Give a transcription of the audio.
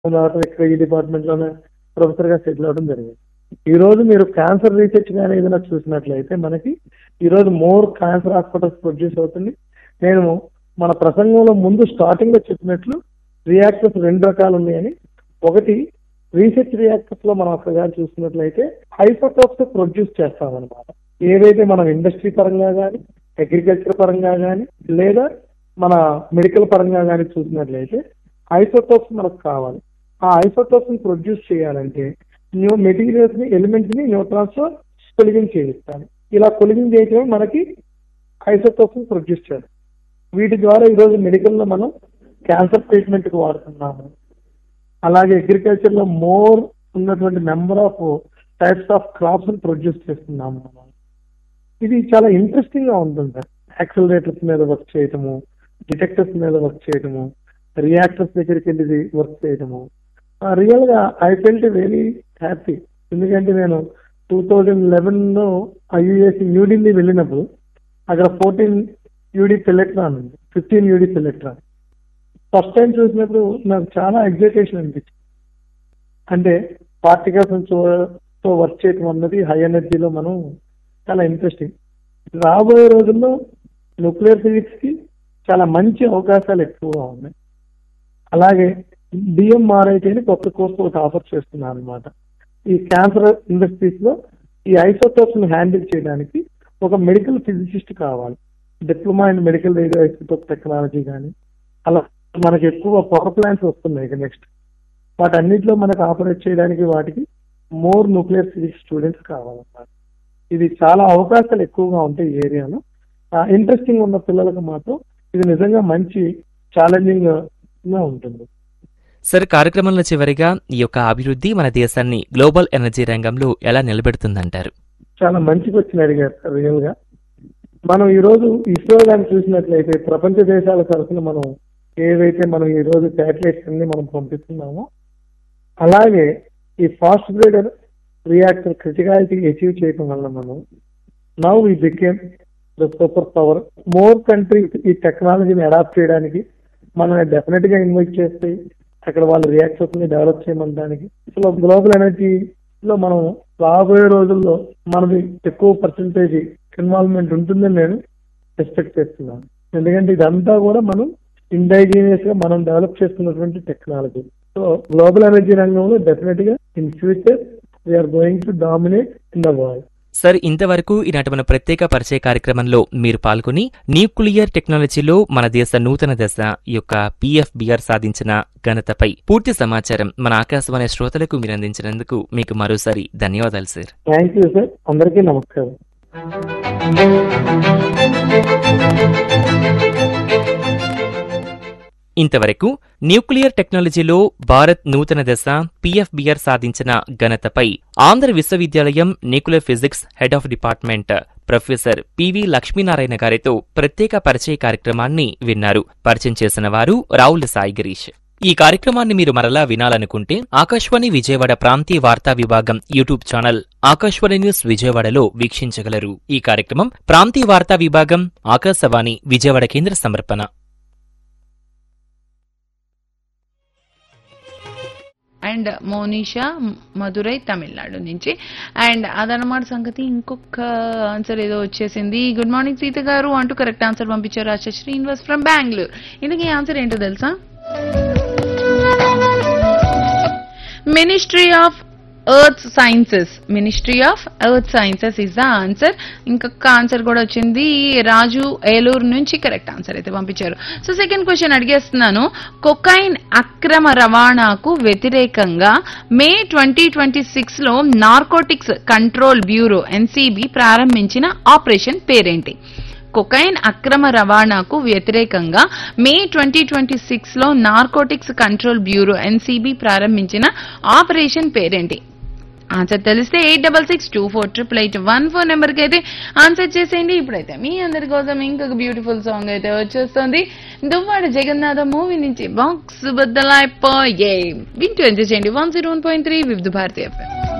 తర్వాత ఇక్కడ ఈ డిపార్ట్మెంట్ లోనే ప్రొఫెసర్ గా సెటిల్ అవడం జరిగింది. ఈ రోజు మీరు క్యాన్సర్ రీసెర్చ్ కానీ ఏదైనా చూసినట్లయితే మనకి ఈ రోజు మోర్ క్యాన్సర్ హాస్పిటల్స్ ప్రొడ్యూస్ అవుతుంది. నేను మన ప్రసంగంలో ముందు స్టార్టింగ్ లో చెప్పినట్లు రియాక్టర్స్ 2 రకాలు ఉన్నాయని. ఒకటి రీసెర్చ్ రియాక్టర్స్ లో మనం అక్కడ కానీ చూసినట్లయితే ఐసోటోప్స్ ప్రొడ్యూస్ చేస్తామన్నమాట. ఏదైతే మనం ఇండస్ట్రీ పరంగా కానీ అగ్రికల్చర్ పరంగా కానీ లేదా మన మెడికల్ పరంగా కానీ చూసినట్లయితే ఐసోటోప్స్ మనకు కావాలి. ఆ ఐసోటోప్స్ ని ప్రొడ్యూస్ చేయాలంటే న్యూ మెటీరియల్స్ ని ఎలిమెంట్స్ ని న్యూట్రాన్స్ తో కొలిజింగ్ చేయిస్తాను. ఇలా కొలిజింగ్ చేయటమే మనకి ఐసోటోప్స్ ని ప్రొడ్యూస్ చేయాలి. వీటి ద్వారా ఈరోజు మెడికల్ లో మనం క్యాన్సర్ ట్రీట్మెంట్ కి వాడుతున్నాము. అలాగే అగ్రికల్చర్ లో మోర్ ఉన్నటువంటి number of types of crops ని ప్రొడ్యూస్ చేస్తున్నాము. ఇది చాలా ఇంట్రెస్టింగ్ గా ఉంటుంది సార్. యాక్సిలరేటర్స్ మీద వర్క్ చేయటము, డిటెక్టర్స్ మీద వర్క్ చేయటము, రియాక్టర్స్ దగ్గరికి వెళ్ళి వర్క్ చేయటము. రియల్ గా ఐ ఫెల్ట్ వెరీ హ్యాపీ. ఎందుకంటే నేను 2011లో ఐయుఎసి న్యూఢిల్లీ వెళ్ళినప్పుడు అక్కడ 14 యూడి పెల్లెట్రాన్ ఉంది, 15 యూడి పెల్లెట్రాన్ ఫస్ట్ టైం చూసినప్పుడు నాకు చాలా ఎగ్జైటేషన్ అనిపించింది. అంటే పార్టికల్స్ తో వర్క్ చేయటం అన్నది హై ఎనర్జీలో మనం చాలా ఇంట్రెస్టింగ్. రాబోయే రోజుల్లో న్యూక్లియర్ ఫిజిక్స్ కి చాలా మంచి అవకాశాలు ఎక్కువగా ఉన్నాయి. అలాగే డిఎంఆర్ఐటీ అని కొత్త కోర్సు ఒకటి ఆఫర్ చేస్తున్నాను అనమాట. ఈ క్యాన్సర్ ఇండస్ట్రీస్ లో ఈ ఐసోటోప్స్ ని హ్యాండిల్ చేయడానికి ఒక మెడికల్ ఫిజిసిస్ట్ కావాలి. Diploma in medical radio isotope technology కానీ అలా మనకి ఎక్కువ పవర్ ప్లాంట్స్ వస్తున్నాయి ఇక నెక్స్ట్. వాటన్నిటిలో మనకు ఆపరేట్ చేయడానికి వాటికి మోర్ న్యూక్లియర్ ఫిజిక్స్ స్టూడెంట్స్ కావాలన్నమాట. ఇది చాలా అవకాశాలు ఎక్కువగా ఉంటాయి ఈ ఏరియాలో. ఇంట్రెస్టింగ్ ఉన్న పిల్లలకు మాత్రం ఇది నిజంగా మంచి ఛాలెంజింగ్ గా ఉంటుంది. సార్, కార్యక్రమంలో చివరిగా ఈ యొక్క అభివృద్ధి మన దేశాన్ని గ్లోబల్ ఎనర్జీ రంగంలో ఎలా నిలబెడుతుందంటారు? చాలా మంచి క్వశ్చన్ అడిగారు సార్. రియల్ గా మనం ఈ రోజు ఇస్రో గాని చూసినట్లయితే ప్రపంచ దేశాల తరఫున మనం ఏవైతే మనం ఈ రోజు శాటిలైట్స్ అన్ని మనం పంపిస్తున్నామో అలాగే ఈ fast breeder reactor criticality achieve చేయడం వల్ల మనం now we became the super power. More countries ఈ టెక్నాలజీని అడాప్ట్ చేయడానికి మనల్ని డెఫినెట్ గా ఇన్వైట్ చేస్తాయి. అక్కడ వాళ్ళ రియాక్టర్స్ ని డెవలప్ చేయడానికి అసలు గ్లోబల్ ఎనర్జీలో మనం రాబోయే రోజుల్లో మనది ఎక్కువ పర్సెంటేజ్ ఇన్వాల్వ్మెంట్ ఉంటుందని నేను ఎక్స్పెక్ట్ చేస్తున్నాను. ఎందుకంటే ఇదంతా కూడా మనం ఇండైజీనియస్ గా మనం డెవలప్ చేస్తున్నటువంటి టెక్నాలజీ. సో గ్లోబల్ ఎనర్జీ రంగంలో డెఫినెట్ గా in future we are going to dominate in the world. Sir, ఇంతవరకు ఈనాటి మన ప్రత్యేక పరిచయ కార్యక్రమంలో మీరు పాల్గొని న్యూక్లియర్ టెక్నాలజీలో మన దేశ నూతన దశ యొక్క పిఎఫ్బిఆర్ సాధించిన ఘనతపై పూర్తి సమాచారం మన ఆకాశవాణి శ్రోతలకు మీరు అందించినందుకు మీకు మరోసారి ధన్యవాదాలు సార్. Thank you sir. అందరికీ నమస్కారం. ఇంతవరకు న్యూక్లియర్ టెక్నాలజీలో భారత్ నూతన దశ పిఎఫ్బిఆర్ సాధించిన ఘనతపై ఆంధ్ర విశ్వవిద్యాలయం nuclear physics head of department professor PV Lakshminarayana గారితో ప్రత్యేక పరిచయ కార్యక్రమాన్ని విన్నారు. పరిచయం చేసిన వారు రావుల సాయి గిరీష్. ఈ కార్యక్రమాన్ని మీరు మరలా వినాలనుకుంటే ఆకాశవాణి విజయవాడ ప్రాంతీయ వార్తా విభాగం యూట్యూబ్ ఛానల్ ఆకాశవాణి న్యూస్ విజయవాడలో వీక్షించగలరు. ఈ కార్యక్రమం ప్రాంతీయ వార్తా విభాగం ఆకాశవాణి విజయవాడ కేంద్ర సమర్పణ. అండ్ మోనిషా మధురై తమిళనాడు నుంచి. అండ్ అదనమాట సంగతి. ఇంకొక ఆన్సర్ ఏదో వచ్చేసింది. గుడ్ మార్నింగ్ సీత గారు అంటూ కరెక్ట్ ఆన్సర్ పంపించారు ఆశా శ్రీనివాస్ ఫ్రమ్ బెంగళూరు. ఇందుకు ఈ ఆన్సర్ ఏంటో తెలుసా? Ministry of earth sciences. Ministry of earth sciences is the answer. ఇంకొక ఆన్సర్ కూడా వచ్చింది. రాజు ఏలూరు నుంచి కరెక్ట్ ఆన్సర్ అయితే పంపించారు. So second question అడిగేస్తున్నాను. కొకైన్ అక్రమ రవాణాకు వ్యతిరేకంగా మే 2026 లో నార్కోటిక్స్ కంట్రోల్ బ్యూరో ఎన్సీబీ ప్రారంభించిన ఆపరేషన్ పేరేంటి? కొకైన్ అక్రమ రవాణాకు వ్యతిరేకంగా మే 2026 లో నార్కోటిక్స్ కంట్రోల్ బ్యూరో ఎన్సీబీ ప్రారంభించిన ఆపరేషన్ పేరేంటి? ఆన్సర్ తెలిస్తే 8662488814 నెంబర్కి అయితే ఆన్సర్ చేసేయండి. ఇప్పుడైతే మీ అందరి కోసం ఇంకొక బ్యూటిఫుల్ సాంగ్ అయితే వచ్చేస్తుంది. దువ్వాడ జగన్నాథ మూవీ నుంచి బాక్స్ బద్దలైపోయే వింటూ ఎంజాయ్ చేయండి. 101.3 వివిధ భారతి ఎఫ్ఎం.